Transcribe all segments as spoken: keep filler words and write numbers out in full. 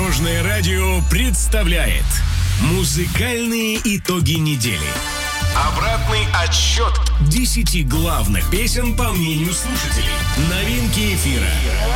Дорожное радио представляет музыкальные итоги недели. Обратный отсчет десяти главных песен по мнению слушателей. Новинки эфира,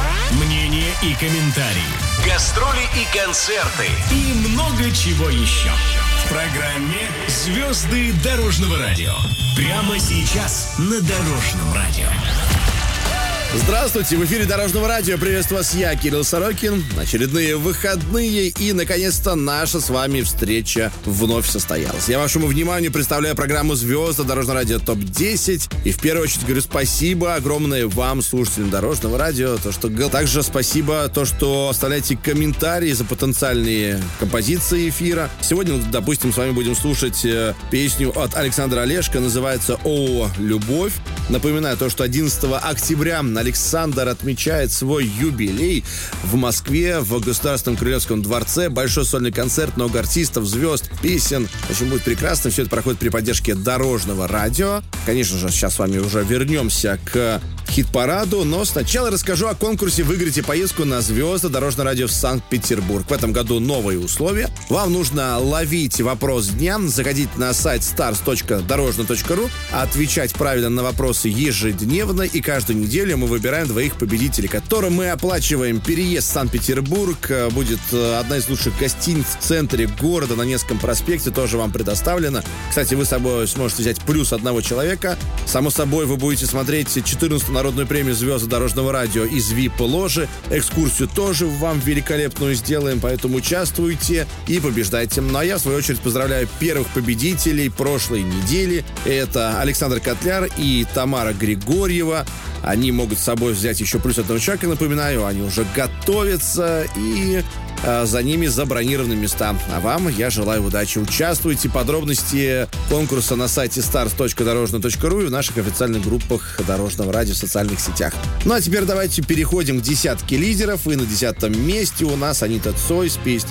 мнения и комментарии, гастроли и концерты и много чего еще. В программе «Звезды дорожного радио». Прямо сейчас на Дорожном радио. Здравствуйте, в эфире Дорожного радио. Приветствую вас, я, Кирилл Сорокин. Очередные выходные и, наконец-то, наша с вами встреча вновь состоялась. Я вашему вниманию представляю программу «Звезды Дорожного радио топ десять». И в первую очередь говорю спасибо огромное вам, слушателям Дорожного радио. То, что... Также спасибо то, что оставляете комментарии за потенциальные композиции эфира. Сегодня, допустим, с вами будем слушать песню от Александра Олешко. Называется «О, любовь». Напоминаю то, что одиннадцатого октября Александр отмечает свой юбилей в Москве, в Государственном Кремлевском дворце. Большой сольный концерт, много артистов, звезд, песен. В общем, будет прекрасно. Все это проходит при поддержке Дорожного радио. Конечно же, сейчас с вами уже вернемся к хит-параду, но сначала расскажу о конкурсе «Выиграйте поездку на звезды Дорожного радио в Санкт-Петербург». В этом году новые условия. Вам нужно ловить вопрос дня, заходить на сайт старс точка дорожно точка ру, отвечать правильно на вопросы ежедневно, и каждую неделю мы выбираем двоих победителей, которым мы оплачиваем переезд в Санкт-Петербург. Будет одна из лучших гостиниц в центре города на Невском проспекте, тоже вам предоставлена. Кстати, вы с собой сможете взять плюс одного человека. Само собой, вы будете смотреть четырнадцатую народную премию «Звезды Дорожного радио» из ви ай пи-ложи. Экскурсию тоже вам великолепную сделаем, поэтому участвуйте и побеждайте. Ну а я, в свою очередь, поздравляю первых победителей прошлой недели. Это Александр Котляр и Тамара Григорьева. Они могут с собой взять еще плюс одного человека, напоминаю, они уже готовятся, и а, за ними забронированы места. А вам я желаю удачи. Участвуйте. Подробности конкурса на сайте старс точка дорожно точка ру и в наших официальных группах Дорожного радио в социальных сетях. Ну а теперь давайте переходим к десятке лидеров. И на десятом месте у нас Анита Цой с песней